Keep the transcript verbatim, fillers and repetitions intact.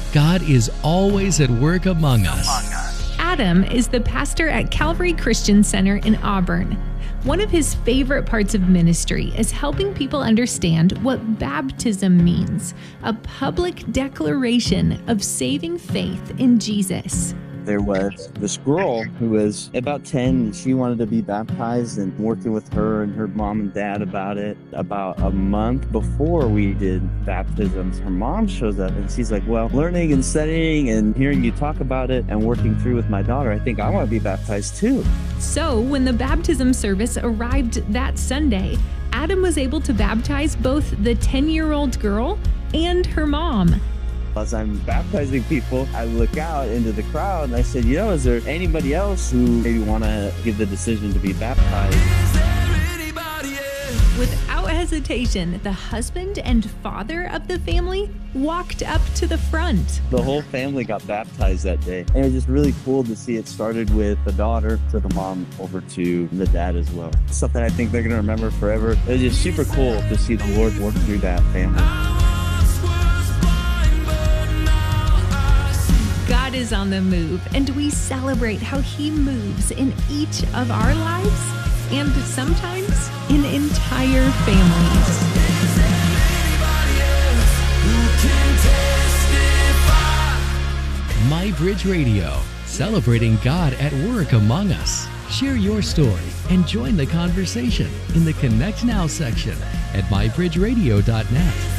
God is always at work among us. Adam is the pastor at Calvary Christian Center in Auburn. One of his favorite parts of ministry is helping people understand what baptism means, a public declaration of saving faith in Jesus. There was this girl who was about ten, and she wanted to be baptized, and working with her and her mom and dad about it. About a month before we did baptisms, her mom shows up and she's like, well, learning and studying and hearing you talk about it and working through with my daughter, I think I want to be baptized too. So when the baptism service arrived that Sunday, Adam was able to baptize both the ten-year-old girl and her mom. As I'm baptizing people, I look out into the crowd and I said, you know, is there anybody else who maybe want to give the decision to be baptized? Without hesitation, the husband and father of the family walked up to the front. The whole family got baptized that day. And it was just really cool to see it started with the daughter to the mom over to the dad as well. Something I think they're going to remember forever. It was just super cool to see the Lord work through that family. God is on the move, and we celebrate how He moves in each of our lives and sometimes in entire families. My Bridge Radio, celebrating God at work among us. Share your story and join the conversation in the Connect Now section at my bridge radio dot net.